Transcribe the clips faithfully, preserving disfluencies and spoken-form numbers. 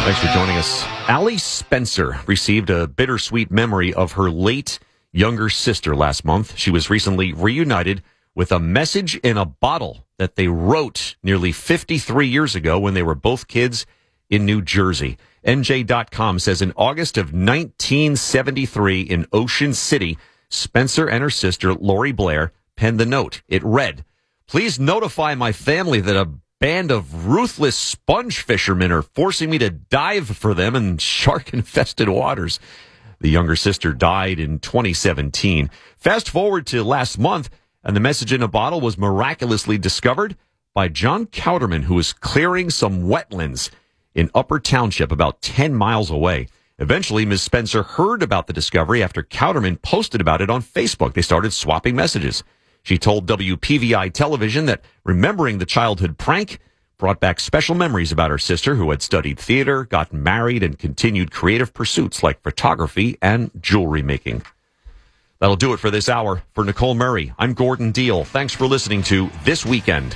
Thanks for joining us. Allie Spencer received a bittersweet memory of her late younger sister last month. She was recently reunited with a message in a bottle that they wrote nearly fifty-three years ago when they were both kids in New Jersey. N J dot com says in August of nineteen seventy-three in Ocean City, Spencer and her sister, Lori Blair, penned the note. It read, "Please notify my family that a band of ruthless sponge fishermen are forcing me to dive for them in shark-infested waters." The younger sister died in twenty seventeen. Fast forward to last month, and the message in a bottle was miraculously discovered by John Cowderman, who was clearing some wetlands in Upper Township, about ten miles away. Eventually, Miz Spencer heard about the discovery after Cowderman posted about it on Facebook. They started swapping messages. She told W P V I television that remembering the childhood prank brought back special memories about her sister, who had studied theater, gotten married, and continued creative pursuits like photography and jewelry making. That'll do it for this hour. For Nicole Murray, I'm Gordon Deal. Thanks for listening to This Weekend.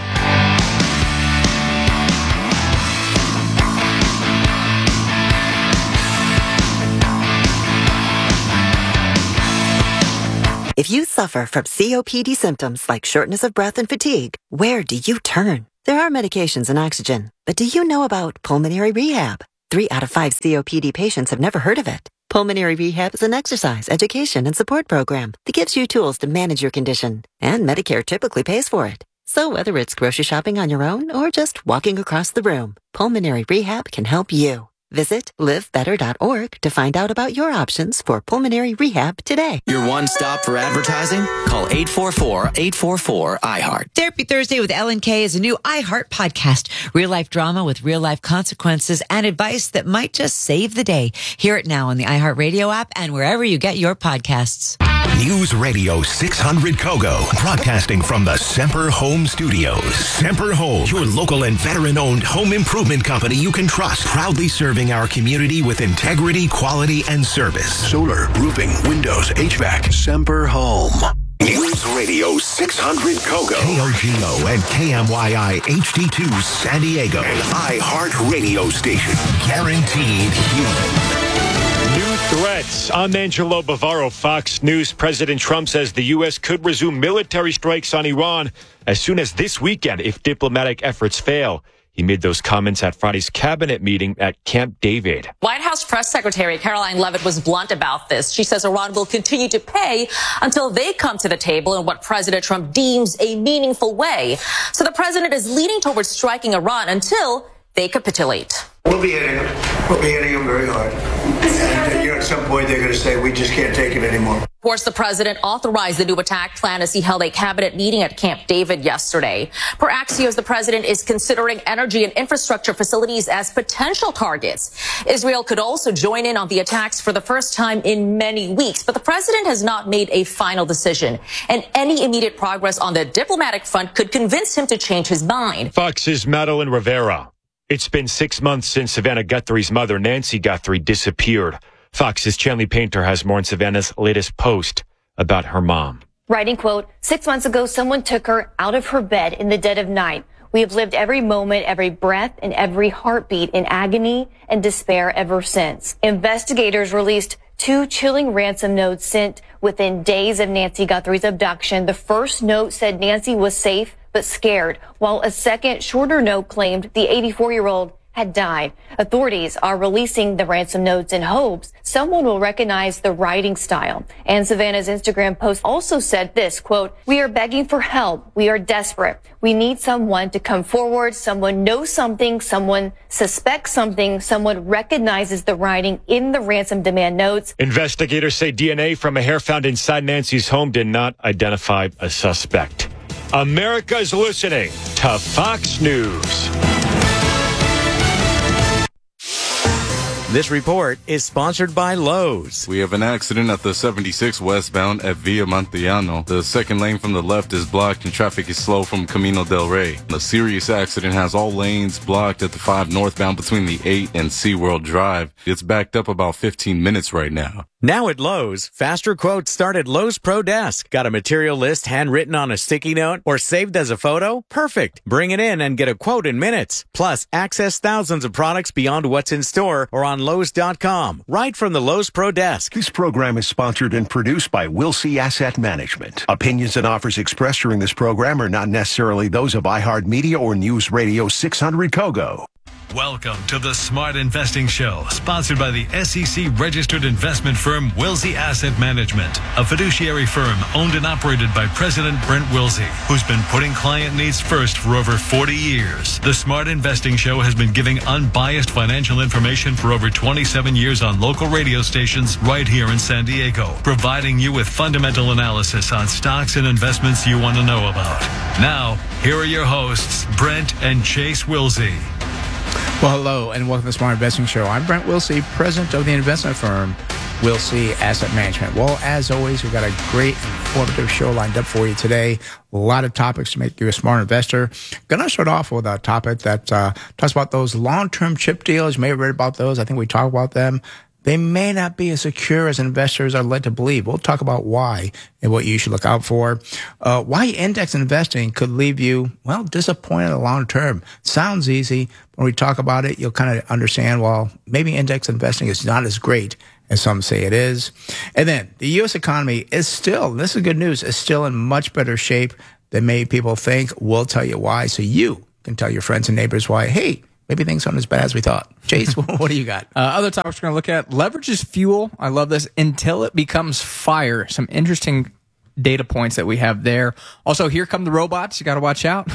If you suffer from C O P D symptoms like shortness of breath and fatigue, where do you turn? There are medications and oxygen, but do you know about pulmonary rehab? Three out of five C O P D patients have never heard of it. Pulmonary rehab is an exercise, education, and support program that gives you tools to manage your condition, and Medicare typically pays for it. So whether it's grocery shopping on your own or just walking across the room, pulmonary rehab can help you. Visit live better dot org to find out about your options for pulmonary rehab today. Your one stop for advertising? Call eight four four, eight four four, I heart. Therapy Thursday with Ellen K is a new iHeart podcast. Real life drama with real life consequences and advice that might just save the day. Hear it now on the iHeart Radio app and wherever you get your podcasts. News Radio six hundred Kogo, broadcasting from the Semper Home Studios. Semper Home, your local and veteran-owned home improvement company you can trust. Proudly serving our community with integrity, quality, and service. Solar, roofing, windows, H V A C. Semper Home. News Radio six hundred Kogo. K O G O and K M Y I H D two San Diego. An iHeart radio station. Guaranteed human. New threats. I'm Angelo Bavaro, Fox News. President Trump says the U S could resume military strikes on Iran as soon as this weekend if diplomatic efforts fail. He made those comments at Friday's cabinet meeting at Camp David. White House Press Secretary Caroline Leavitt was blunt about this. She says Iran will continue to pay until they come to the table in what President Trump deems a meaningful way. So the president is leaning towards striking Iran until they capitulate. We'll be hitting them. We'll be hitting them very hard. And you know, at some point they're going to say, we just can't take it anymore. Of course, the president authorized the new attack plan as he held a cabinet meeting at Camp David yesterday. Per Axios, the president is considering energy and infrastructure facilities as potential targets. Israel could also join in on the attacks for the first time in many weeks, but the president has not made a final decision. And any immediate progress on the diplomatic front could convince him to change his mind. Fox's Madeline Rivera. It's been six months since Savannah Guthrie's mother, Nancy Guthrie, disappeared. Fox's Chanley Painter has more on Savannah's latest post about her mom. Writing, quote, six months ago, someone took her out of her bed in the dead of night. We have lived every moment, every breath, and every heartbeat in agony and despair ever since. Investigators released two chilling ransom notes sent within days of Nancy Guthrie's abduction. The first note said Nancy was safe but scared, while a second, shorter note claimed the eighty-four-year-old had died. Authorities are releasing the ransom notes in hopes someone will recognize the writing style. And Savannah's Instagram post also said this, quote, we are begging for help. We are desperate. We need someone to come forward. Someone knows something. Someone suspects something. Someone recognizes the writing in the ransom demand notes. Investigators say D N A from a hair found inside Nancy's home did not identify a suspect. America's listening to Fox News. This report is sponsored by Lowe's. We have an accident at the seventy-six westbound at Via Montellano. The second lane from the left is blocked and traffic is slow from Camino del Rey. The serious accident has all lanes blocked at the five northbound between the eight and SeaWorld Drive. It's backed up about fifteen minutes right now. Now at Lowe's, faster quotes start at Lowe's Pro Desk. Got a material list handwritten on a sticky note or saved as a photo? Perfect. Bring it in and get a quote in minutes. Plus, access thousands of products beyond what's in store or on Lowe's dot com, right from the Lowe's Pro Desk. This program is sponsored and produced by Wilsey Asset Management. Opinions and offers expressed during this program are not necessarily those of iHeartMedia or News Radio six hundred Kogo. Welcome to the Smart Investing Show, sponsored by the S E C-registered investment firm Wilsey Asset Management, a fiduciary firm owned and operated by President Brent Wilsey, who's been putting client needs first for over forty years. The Smart Investing Show has been giving unbiased financial information for over twenty-seven years on local radio stations right here in San Diego, providing you with fundamental analysis on stocks and investments you want to know about. Now, here are your hosts, Brent and Chase Wilsey. Well, hello, and welcome to the Smart Investing Show. I'm Brent Wilsey, president of the investment firm Wilsey Asset Management. Well, as always, we've got a great, informative show lined up for you today. A lot of topics to make you a smart investor. Going to start off with a topic that uh, talks about those long-term chip deals. You may have read about those. I think we talk about them. They may not be as secure as investors are led to believe. We'll talk about why and what you should look out for. Uh, why index investing could leave you, well, disappointed in the long term. Sounds easy. When we talk about it, you'll kind of understand, well, maybe index investing is not as great as some say it is. And then the U S economy is still, this is good news, is still in much better shape than many people think. We'll tell you why, so you can tell your friends and neighbors why, hey, maybe things aren't as bad as we thought. Chase, what do you got? Uh, other topics we're going to look at. Leverage is fuel. I love this. Until it becomes fire. Some interesting data points that we have there. Also, here come the robots. You got to watch out.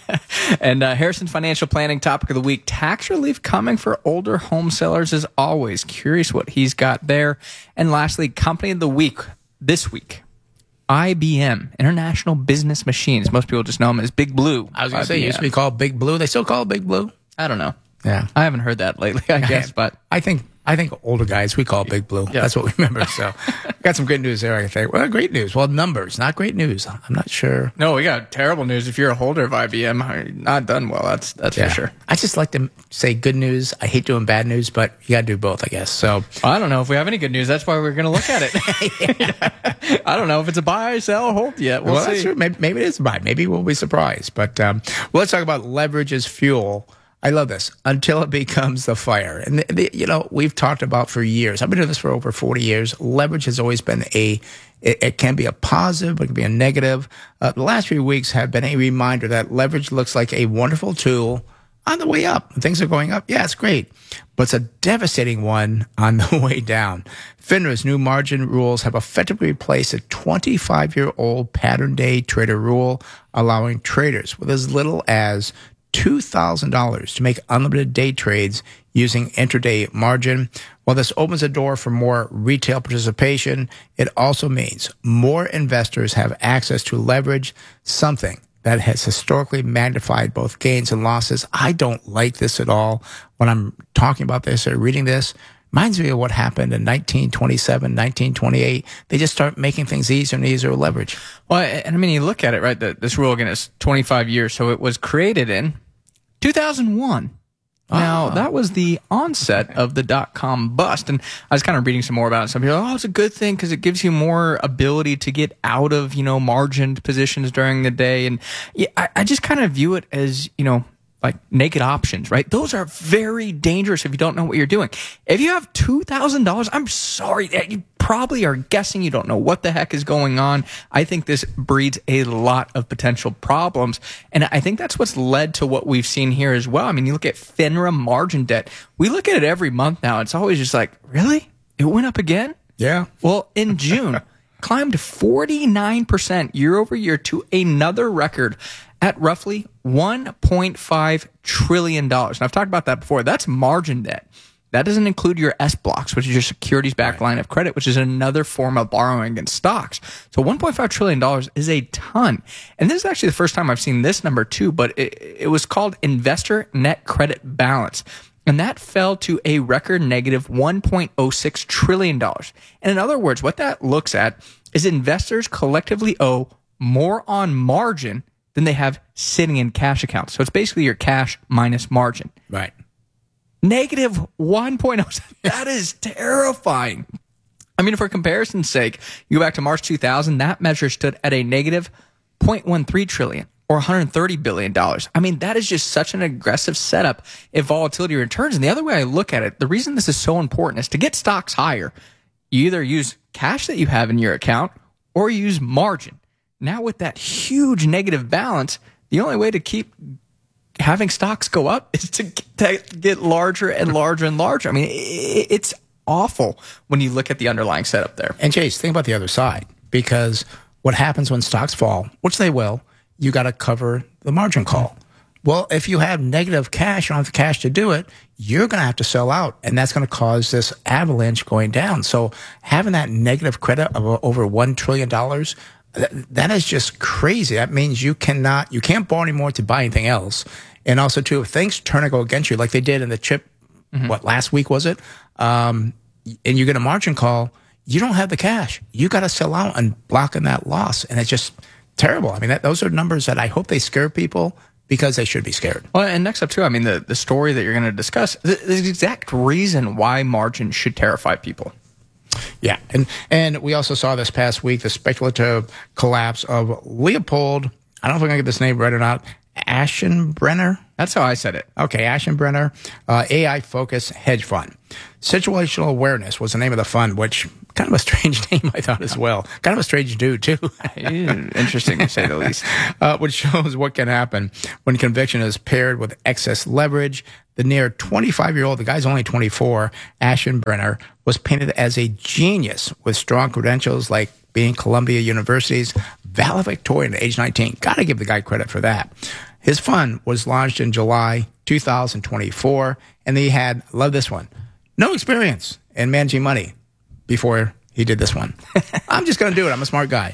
And uh, Harrison Financial Planning topic of the week. Tax relief coming for older home sellers as always. Curious what he's got there. And lastly, company of the week this week. I B M, International Business Machines. Most people just know them as Big Blue. I was going to say, it used to be called Big Blue. They still call it Big Blue? I don't know. Yeah. I haven't heard that lately, I guess, but I think I think older guys, we call it Big Blue. Yeah. That's what we remember. So got some good news there, I think. Well, great news. Well, numbers, not great news. I'm not sure. No, we got terrible news. If you're a holder of I B M, you're not done well. That's that's yeah. for sure. I just like to say good news. I hate doing bad news, but you got to do both, I guess. So well, I don't know if we have any good news. That's why we're going to look at it. I don't know if it's a buy, sell, or hold yet. We'll, well see. That's true. Maybe, maybe it is a buy. Maybe we'll be surprised. But um, well, let's talk about leverage as fuel. I love this. Until it becomes the fire. And, the, the, you know, we've talked about for years. I've been doing this for over forty years. Leverage has always been a, it, it can be a positive, but it can be a negative. Uh, the last few weeks have been a reminder that leverage looks like a wonderful tool on the way up. When things are going up, yeah, it's great. But it's a devastating one on the way down. FINRA's new margin rules have effectively replaced a twenty-five-year-old pattern day trader rule, allowing traders with as little as two thousand dollars to make unlimited day trades using intraday margin. While this opens the door for more retail participation, it also means more investors have access to leverage, something that has historically magnified both gains and losses. I don't like this at all. When I'm talking about this or reading this, reminds me of what happened in nineteen twenty-seven, nineteen twenty-eight. They just start making things easier and easier with leverage. Well, and I mean, you look at it, right? The, this rule, again, is twenty-five years. So it was created in two thousand one. Now, oh. that was the onset okay. of the dot-com bust. And I was kind of reading some more about it. Some people are like, oh, it's a good thing because it gives you more ability to get out of, you know, margined positions during the day. And yeah, I, I just kind of view it as, you know, like naked options, right? Those are very dangerous if you don't know what you're doing. If you have two thousand dollars, I'm sorry, you probably are guessing you don't know what the heck is going on. I think this breeds a lot of potential problems. And I think that's what's led to what we've seen here as well. I mean, you look at FINRA margin debt. We look at it every month now. It's always just like, really? It went up again? Yeah. Well, in June, climbed forty-nine percent year over year to another record at roughly one point five trillion dollars. And I've talked about that before. That's margin debt. That doesn't include your S blocks, which is your securities-backed right. line of credit, which is another form of borrowing against stocks. So one point five trillion dollars is a ton. And this is actually the first time I've seen this number too, but it, it was called investor net credit balance. And that fell to a record negative one point oh six trillion dollars. And in other words, what that looks at is investors collectively owe more on margin than they have sitting in cash accounts. So it's basically your cash minus margin. Right. Negative one point oh seven. That is terrifying. I mean, for comparison's sake, you go back to March two thousand, that measure stood at a negative zero point one three trillion dollars or one hundred thirty billion dollars. I mean, that is just such an aggressive setup if volatility returns. And the other way I look at it, the reason this is so important is to get stocks higher, you either use cash that you have in your account or you use margin. Now with that huge negative balance, the only way to keep having stocks go up is to get, to get larger and larger and larger. I mean, it, it's awful when you look at the underlying setup there. And Chase, think about the other side, because what happens when stocks fall, which they will, you got to cover the margin call. Well, if you have negative cash, you don't have the cash to do it, you're going to have to sell out, and that's going to cause this avalanche going down. So having that negative credit of over one trillion dollars, that, that is just crazy. That means you cannot, you can't borrow anymore to buy anything else. And also, too, if things turn to go against you, like they did in the chip, mm-hmm. what, last week was it? Um, and you get a margin call, you don't have the cash. You got to sell out and block in that loss. And it's just terrible. I mean, that, those are numbers that I hope they scare people because they should be scared. Well, and next up, too, I mean, the, the story that you're going to discuss, the, the exact reason why margin should terrify people. Yeah. And, and we also saw this past week the speculative collapse of Leopold, I don't know if I'm going to get this name right or not, Aschenbrenner? That's how I said it. Okay, Aschenbrenner, uh, A I-focused hedge fund. Situational Awareness was the name of the fund, which kind of a strange name, I thought, as well. Kind of a strange dude, too. Interesting, to say the least. Uh, which shows what can happen when conviction is paired with excess leverage. The near twenty-five-year-old, the guy's only twenty-four, Aschenbrenner, was painted as a genius with strong credentials like being Columbia University's valedictorian at age nineteen. Got to give the guy credit for that. His fund was launched in July two thousand twenty-four, and he had, love this one, no experience in managing money before he did this one. I'm just going to do it. I'm a smart guy.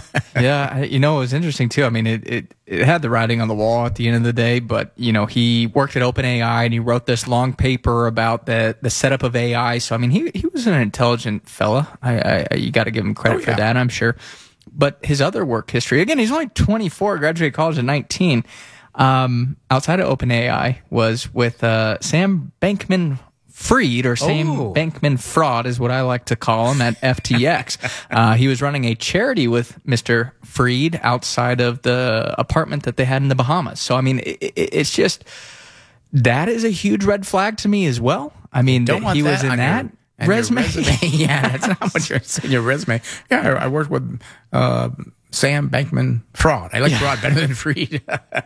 Yeah, you know, it was interesting, too. I mean, it, it, it had the writing on the wall at the end of the day, but, you know, he worked at OpenAI, and he wrote this long paper about the, the setup of A I. So, I mean, he he was an intelligent fella. I, I You got to give him credit oh, yeah. for that, I'm sure. But his other work history, again, he's only twenty-four, graduated college at nineteen. Um, outside of OpenAI was with uh, Sam Bankman-Fried, or Sam oh. Bankman-Fraud is what I like to call him, at F T X. uh, he was running a charity with Mister Fried outside of the apartment that they had in the Bahamas. So, I mean, it, it, it's just, that is a huge red flag to me as well. I mean, Don't that he was in that. Your- Resume. resume. Yeah, that's not what you're saying. Your resume. Yeah, I, I worked with uh, Sam Bankman Fraud. I like yeah. Fraud better than Fried.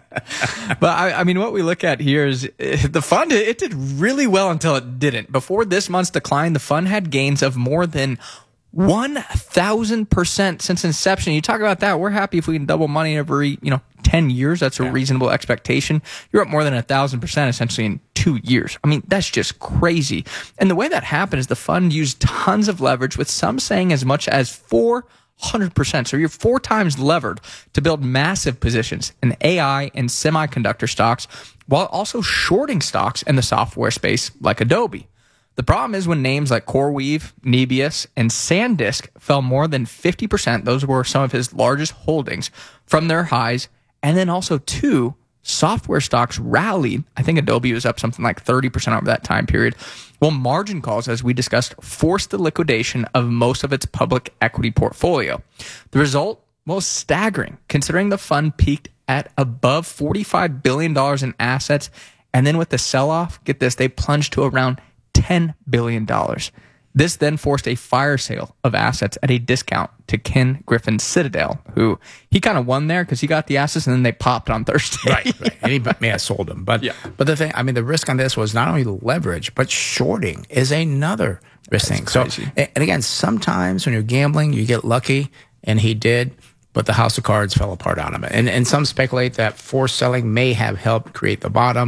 But I, I mean, what we look at here is uh, the fund. It, it did really well until it didn't. Before this month's decline, the fund had gains of more than one thousand percent since inception. You talk about that. We're happy if we can double money every, you know, ten years. That's a yeah. reasonable expectation. You're up more than a thousand percent essentially in two years. I mean, that's just crazy. And the way that happened is the fund used tons of leverage, with some saying as much as four hundred percent. So you're four times levered to build massive positions in A I and semiconductor stocks, while also shorting stocks in the software space like Adobe. The problem is when names like CoreWeave, Nebius, and SanDisk fell more than fifty percent, those were some of his largest holdings, from their highs. And then also, two, software stocks rallied. I think Adobe was up something like thirty percent over that time period. Well, margin calls, as we discussed, forced the liquidation of most of its public equity portfolio. The result was staggering, considering the fund peaked at above forty-five billion dollars in assets. And then with the sell-off, get this, they plunged to around ten billion dollars. This then forced a fire sale of assets at a discount to Ken Griffin's Citadel, who he kind of won there because he got the assets and then they popped on Thursday. Right, right. And he may have sold them. But, yeah. but the thing, I mean, the risk on this was not only leverage, but shorting is another risk thing. So, and again, sometimes when you're gambling, you get lucky, and he did, but the house of cards fell apart on him. And, and some speculate that forced selling may have helped create the bottom.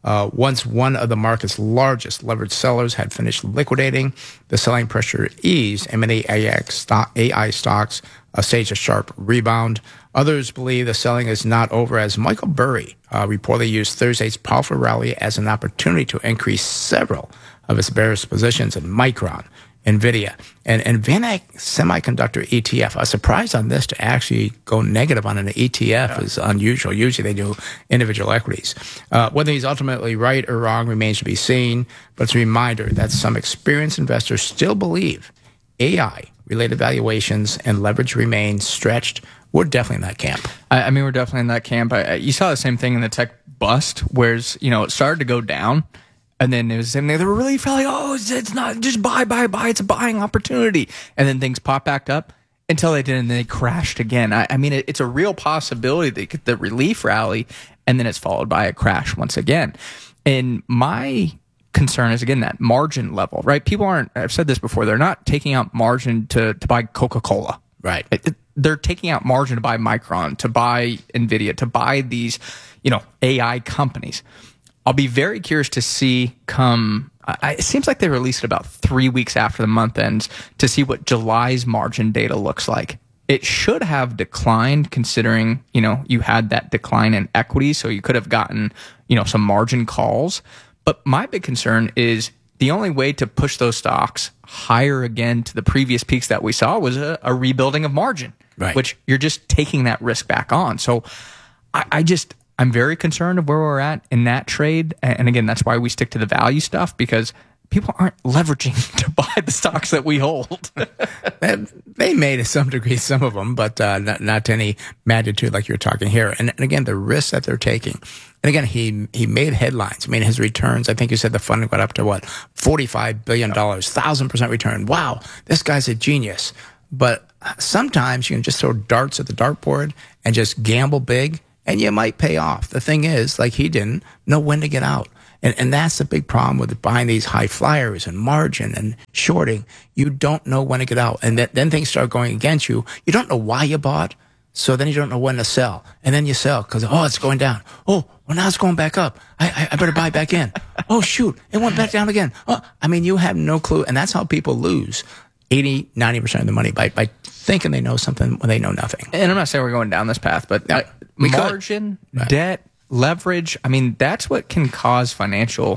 Uh, once one of the market's largest leveraged sellers had finished liquidating, the selling pressure eased, and many A I, stock, A I stocks uh, staged a sharp rebound. Others believe the selling is not over, as Michael Burry uh, reportedly used Thursday's powerful rally as an opportunity to increase several of its bearish positions in Micron, NVIDIA, and, and VanEck Semiconductor E T F. A surprise on this to actually go negative on an E T F yeah. is unusual. Usually they do individual equities. Uh, whether he's ultimately right or wrong remains to be seen, but it's a reminder that some experienced investors still believe A I-related valuations and leverage remain stretched. We're definitely in that camp. I, I mean, we're definitely in that camp. I, you saw the same thing in the tech bust, whereas, you know, it started to go down. And then it was the same thing. They were really feeling, oh, it's, it's not just buy, buy, buy. It's a buying opportunity. And then things pop back up until they did, and then they crashed again. I, I mean, it, it's a real possibility they get the relief rally, and then it's followed by a crash once again. And my concern is, again, that margin level, right? People aren't, I've said this before, they're not taking out margin to, to buy Coca-Cola. Right. It, it, they're taking out margin to buy Micron, to buy NVIDIA, to buy these, you know, A I companies. I'll be very curious to see come, I, it seems like they released it about three weeks after the month ends to see what July's margin data looks like. It should have declined considering, you know, you had that decline in equity, so you could have gotten, you know, some margin calls. But my big concern is the only way to push those stocks higher again to the previous peaks that we saw was a, a rebuilding of margin, right. which you're just taking that risk back on. So I, I just... I'm very concerned of where we're at in that trade. And again, that's why we stick to the value stuff, because people aren't leveraging to buy the stocks that we hold. They may to some degree, some of them, but uh, not, not to any magnitude like you're talking here. And, and again, the risks that they're taking. And again, he he made headlines. I mean, his returns, I think you said the funding got up to what, forty-five billion dollars, one thousand percent return. Wow, this guy's a genius. But sometimes you can just throw darts at the dartboard and just gamble big, and you might pay off. The thing is, like he didn't know when to get out. And, and that's the big problem with buying these high flyers and margin and shorting. You don't know when to get out. And th- then things start going against you. You don't know why you bought, so then you don't know when to sell. And then you sell because, oh, it's going down. Oh, well, now it's going back up. I, I, I better buy back in. Oh, shoot, it went back down again. Oh, I mean, you have no clue. And that's how people lose eighty, ninety percent of the money by, by thinking they know something when they know nothing. And I'm not saying we're going down this path, but no, uh, margin, right. debt, leverage, I mean, that's what can cause financial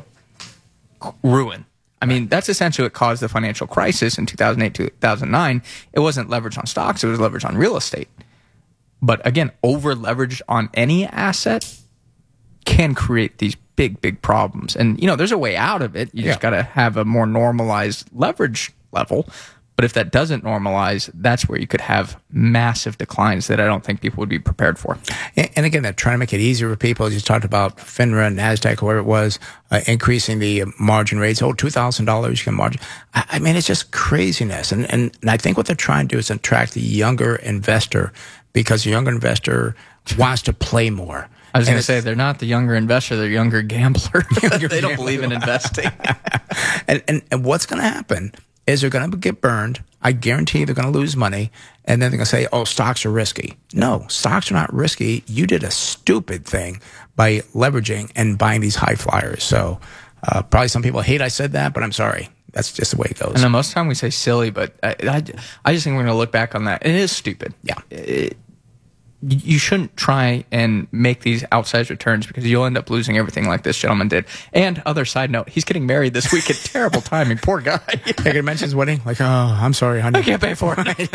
ruin. I mean, that's essentially what caused the financial crisis in two thousand eight, two thousand nine. It wasn't leverage on stocks, it was leverage on real estate. But again, over leverage on any asset can create these big, big problems. And, you know, there's a way out of it. You yeah. just got to have a more normalized leverage level. But if that doesn't normalize, that's where you could have massive declines that I don't think people would be prepared for. And, and again, they're trying to make it easier for people. You talked about FINRA, NASDAQ, whoever it was, uh, increasing the margin rates. Oh, two thousand dollars you can margin. I, I mean, it's just craziness. And, and, and I think what they're trying to do is attract the younger investor, because the younger investor wants to play more. I was going to say, they're not the younger investor, they're younger gambler. Younger they don't believe in investing. and, and, and what's going to happen is they're going to get burned. I guarantee they're going to lose money. And then they're going to say, oh, stocks are risky. No, stocks are not risky. You did a stupid thing by leveraging and buying these high flyers. So uh, probably some people hate I said that, but I'm sorry. That's just the way it goes. I know most of the time we say silly, but I, I, I just think we're going to look back on that. It is stupid. Yeah. It, you shouldn't try and make these outsized returns, because you'll end up losing everything like this gentleman did. And other side note, he's getting married this week at terrible timing. Poor guy. They can mention his wedding. Like, oh, I'm sorry, honey. I can't pay for it.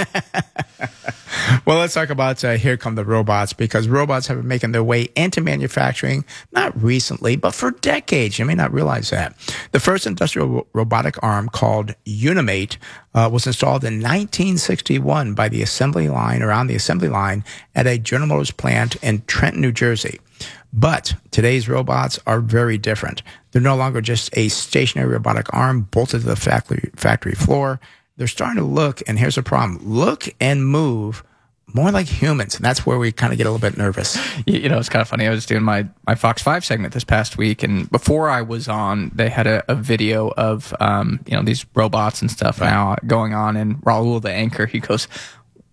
Well, let's talk about uh, here come the robots, because robots have been making their way into manufacturing, not recently, but for decades. You may not realize that. The first industrial ro- robotic arm, called Unimate, uh, was installed in nineteen sixty-one by the assembly line, around the assembly line at a General Motors plant in Trenton, New Jersey. But today's robots are very different. They're no longer just a stationary robotic arm bolted to the factory, factory floor. They're starting to look, and here's the problem, look and move more like humans. And that's where we kind of get a little bit nervous. You know, it's kind of funny. I was doing my, my Fox five segment this past week, and before I was on, they had a, a video of, um, you know, these robots and stuff right. now going on. And Raul, the anchor, he goes,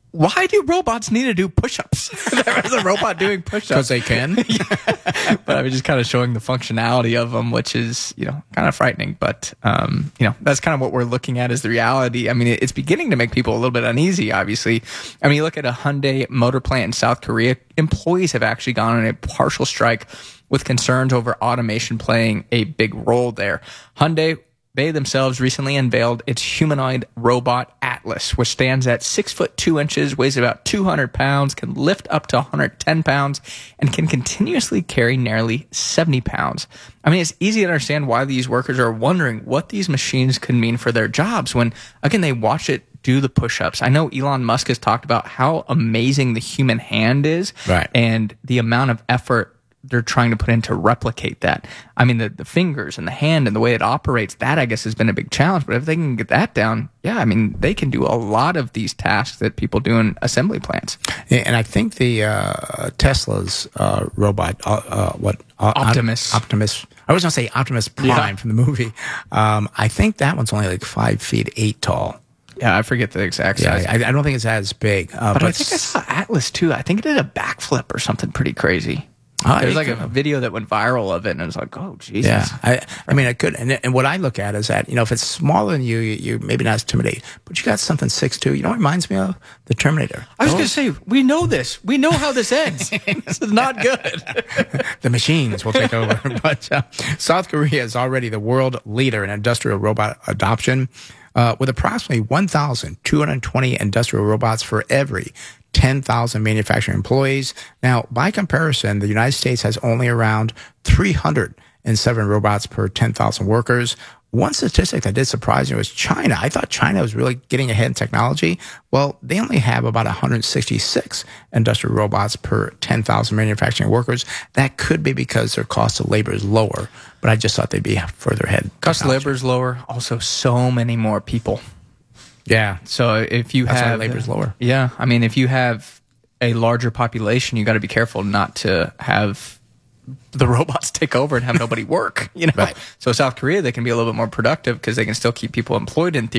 why do robots need to do push-ups? There's a robot doing push-ups. Because they can. Yeah. But I was just kind of showing the functionality of them, which is, you know, kind of frightening. But, um, you know, that's kind of what we're looking at is the reality. I mean, it's beginning to make people a little bit uneasy, obviously. I mean, you look at a Hyundai motor plant in South Korea, employees have actually gone on a partial strike with concerns over automation playing a big role there. Hyundai, they themselves recently unveiled its humanoid robot Atlas, which stands at six foot two inches, weighs about two hundred pounds, can lift up to one hundred ten pounds, and can continuously carry nearly seventy pounds. I mean, it's easy to understand why these workers are wondering what these machines could mean for their jobs when, again, they watch it do the push-ups. I know Elon Musk has talked about how amazing the human hand is, right, and the amount of effort they're trying to put in to replicate that. I mean, the, the fingers and the hand and the way it operates, that I guess has been a big challenge. But if they can get that down, yeah, I mean, they can do a lot of these tasks that people do in assembly plants. And I think the uh, Tesla's uh, robot, uh, uh, what uh, Optimus, Optimus. I was going to say Optimus Prime yeah. from the movie. Um, I think that one's only like five feet eight tall. Yeah, I forget the exact size. Yeah, I, I don't think it's as big. Uh, but, but I think I saw Atlas too. I think it did a backflip or something pretty crazy. Uh, There's like could. a video that went viral of it, and it was like, oh, Jesus. Yeah, I, I mean, it could. And, and what I look at is that, you know, if it's smaller than you, you, you maybe not as intimidating, but you got something six two. You know what it reminds me of? The Terminator. I was going to say, we know this. We know how this ends. This is not good. The machines will take over. But uh, South Korea is already the world leader in industrial robot adoption, uh, with approximately one thousand two hundred twenty industrial robots for every ten thousand manufacturing employees. Now, by comparison, the United States has only around three hundred seven robots per ten thousand workers. One statistic that did surprise me was China. I thought China was really getting ahead in technology. Well, they only have about one hundred sixty-six industrial robots per ten thousand manufacturing workers. That could be because their cost of labor is lower, but I just thought they'd be further ahead. Cost of labor is lower. Also, so many more people. Yeah. So if you That's have why labor's lower. Yeah. I mean, if you have a larger population, you got to be careful not to have the robots take over and have nobody work, you know? Right. So South Korea, they can be a little bit more productive because they can still keep people employed in theory.